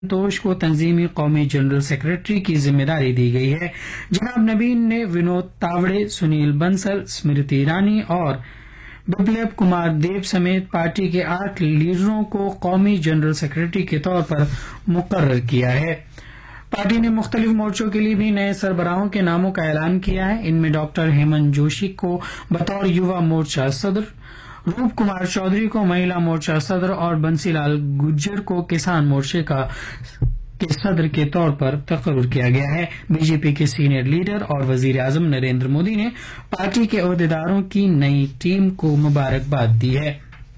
توش کو تنظیمی قومی جنرل سیکرٹری کی ذمہ داری دی گئی ہے۔ جناب نوین نے ونود تاوڑے، سنیل بنسل، اسمرتی ایرانی اور بپلب کمار دیو سمیت پارٹی کے 8 لیڈروں کو قومی جنرل سیکرٹری کے طور پر مقرر کیا ہے۔ پارٹی نے مختلف مورچوں کے لیے بھی نئے سربراہوں کے ناموں کا اعلان کیا ہے۔ ان میں ڈاکٹر ہیمنت جوشی کو بطور یووا مورچہ صدر، روپ کمار چودھری کو مہیلا مورچہ صدر اور بنسی لال گجر کو کسان مورچے کے صدر کے طور پر تقرر کیا گیا ہے۔ بی جے پی کے سینئر لیڈر اور وزیر اعظم نریندر مودی نے پارٹی کے عہدیداروں کی نئی ٹیم کو مبارکباد دی ہے۔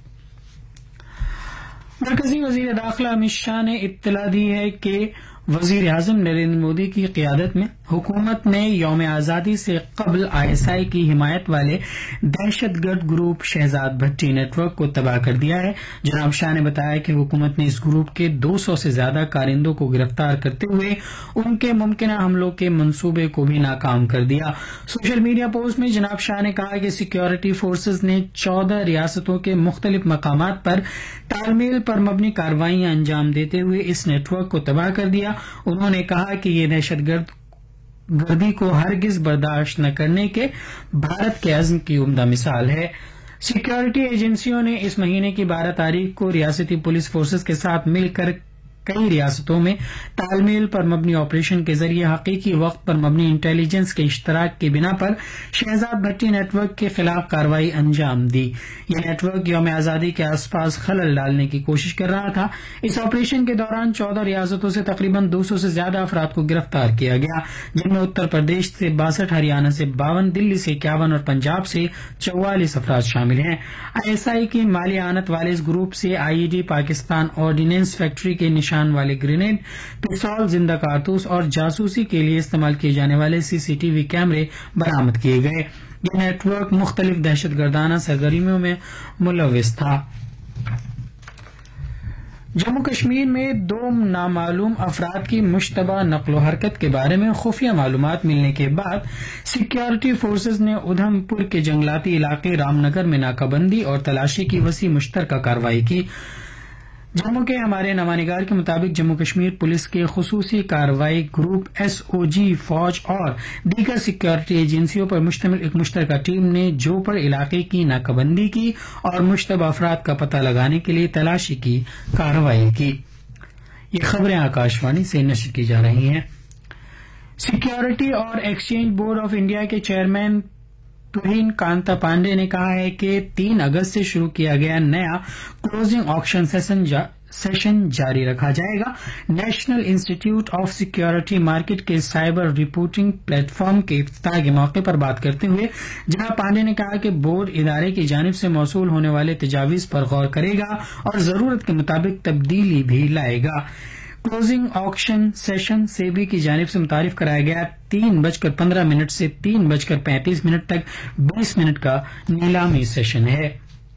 مرکزی وزیر داخلہ امت شاہ نے اطلاع دی ہے کہ وزیر اعظم نریندر مودی کی قیادت میں حکومت نے یوم آزادی سے قبل ISI کی حمایت والے دہشت گرد گروپ شہزاد بھٹی نیٹ ورک کو تباہ کر دیا ہے۔ جناب شاہ نے بتایا کہ حکومت نے اس گروپ کے 200 سے زیادہ کارندوں کو گرفتار کرتے ہوئے ان کے ممکنہ حملوں کے منصوبے کو بھی ناکام کر دیا۔ سوشل میڈیا پوسٹ میں جناب شاہ نے کہا کہ سیکیورٹی فورسز نے 14 ریاستوں کے مختلف مقامات پر تال میل پر مبنی کارروائیاں انجام دیتے ہوئے اس نیٹ ورک کو تباہ کر دیا۔ انہوں نے کہا کہ یہ دہشت گردی کو ہرگز برداشت نہ کرنے کے بھارت کے عزم کی عمدہ مثال ہے۔ سیکیورٹی ایجنسیوں نے اس مہینے کی 12 تاریخ کو ریاستی پولیس فورسز کے ساتھ مل کر کئی ریاستوں میں تال میل پر مبنی آپریشن کے ذریعے حقیقی وقت پر مبنی انٹیلیجنس کے اشتراک کی بنا پر شہزاد بھٹی نیٹ ورک کے خلاف کارروائی انجام دی۔ یہ نیٹ ورک یوم آزادی کے آس پاس خلل ڈالنے کی کوشش کر رہا تھا۔ اس آپریشن کے دوران 14 ریاستوں سے تقریباً 200 سے زیادہ افراد کو گرفتار کیا گیا، جن میں اتر پردیش سے 62، ہریانہ سے 52، دلی سے 51 اور پنجاب سے 44 افراد شامل ہیں۔ ISI کی مالی اعانت والے اس گروپ سے IED، پاکستان آرڈیننس فیکٹری کے نشان والے گرینیڈ، پستول، زندہ کارتوس اور جاسوسی کے لیے استعمال کیے جانے والے CCTV کیمرے برآمد کیے گئے۔ یہ نیٹ ورک مختلف دہشت گردانہ سرگرمیوں میں ملوث تھا۔ جموں کشمیر میں 2 نامعلوم افراد کی مشتبہ نقل و حرکت کے بارے میں خفیہ معلومات ملنے کے بعد سیکیورٹی فورسز نے ادھم پور کے جنگلاتی علاقے رام نگر میں ناکہ بندی اور تلاشی کی وسیع مشترکہ کارروائی کی۔ جموں کے ہمارے نمائندگار کے مطابق جموں کشمیر پولیس کے خصوصی کارروائی گروپ SOG، فوج اور دیگر سیکیورٹی ایجنسیوں پر مشتمل ایک مشترکہ ٹیم نے جوپڑ علاقے کی ناکہ بندی کی اور مشتبہ افراد کا پتہ لگانے کے لیے تلاشی کی کارروائی کی۔ یہ خبریں آکاشوانی سے نشر کی جا رہی ہیں۔ سیکیورٹی اور ایکسچینج بورڈ آف انڈیا کے چیئرمین توہین کانتا پانڈے نے کہا ہے کہ 3 اگست سے شروع کیا گیا نیا کلوزنگ آکشن سیشن جاری رکھا جائے گا۔ نیشنل انسٹی ٹیوٹ آف سیکیورٹی مارکیٹ کے سائبر رپورٹنگ پلیٹ فارم کے افتتاح کے موقع پر بات کرتے ہوئے جناب پانڈے نے کہا کہ بورڈ ادارے کی جانب سے موصول ہونے والے تجاویز پر غور کرے گا اور ضرورت کے مطابق تبدیلی بھی لائے گا۔ کلوزنگ آکشن سیشن سیبی کی جانب سے متعارف کرایا گیا 3:15 سے 3:35 تک 20 منٹ کا نیلامی سیشن ہے۔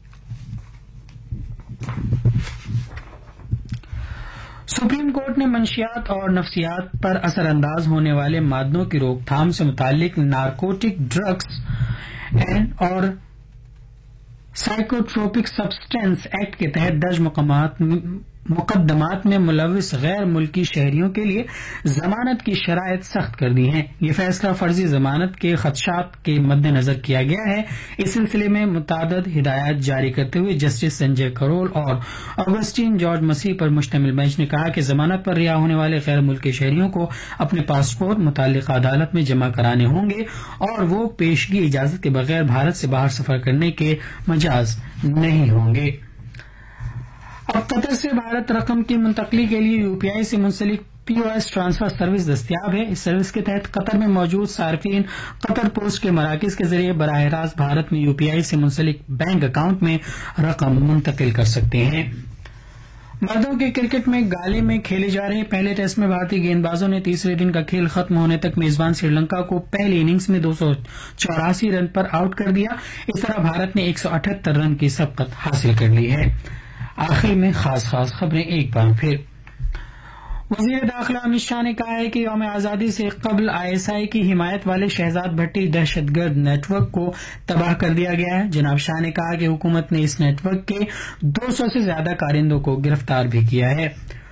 سپریم کورٹ نے منشیات اور نفسیات پر اثر انداز ہونے والے مادوں کی روک تھام سے متعلق نارکوٹک ڈرگس اور سائیکوٹروپک سبسٹینس ایکٹ کے تحت درج مقدمات میں ملوث غیر ملکی شہریوں کے لیے ضمانت کی شرائط سخت کر دی ہیں۔ یہ فیصلہ فرضی ضمانت کے خدشات کے مد نظر کیا گیا ہے۔ اس سلسلے میں متعدد ہدایات جاری کرتے ہوئے جسٹس سنجے کرول اور اگسٹین جارج مسیح پر مشتمل بینچ نے کہا کہ ضمانت پر رہا ہونے والے غیر ملکی شہریوں کو اپنے پاسپورٹ متعلقہ عدالت میں جمع کرانے ہوں گے اور وہ پیشگی اجازت کے بغیر بھارت سے باہر سفر کرنے کے مجاز نہیں ہوں گے۔ اب قطر سے بھارت رقم کی منتقلی کے لیے UPI سے منسلک POS ٹرانسفر سروس دستیاب ہے۔ اس سروس کے تحت قطر میں موجود صارفین قطر پوسٹ کے مراکز کے ذریعے براہ راست بھارت میں UPI سے منسلک بینک اکاؤنٹ میں رقم منتقل کر سکتے ہیں۔ مردوں کے کرکٹ میں گالے میں کھیلے جا رہے پہلے ٹیسٹ میں بھارتی گیندبازوں نے تیسرے دن کا کھیل ختم ہونے تک میزبان سری لنکا کو پہلی اننگز میں 284 رن پر آؤٹ کر دیا۔ اس طرح بھارت نے 178 رن کی سبقت حاصل کر لی ہے۔ آخر میں خاص خبریں ایک بار پھر۔ وزیر داخلہ امت شاہ نے کہا ہے کہ یوم آزادی سے قبل ISI کی حمایت والے شہزاد بھٹی دہشت گرد نیٹ ورک کو تباہ کر دیا گیا ہے۔ جناب شاہ نے کہا کہ حکومت نے اس نیٹ ورک کے 200 سے زیادہ کارندوں کو گرفتار بھی کیا ہے۔